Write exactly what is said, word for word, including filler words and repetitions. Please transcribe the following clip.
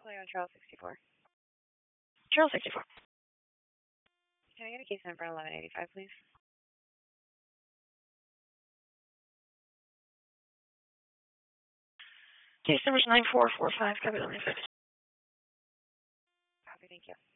Calling on Trail sixty-four. Trail sixty-four. Can I get a case number eleven eighty-five, please? Case number's nine four four five. Copy. Copy, thank you.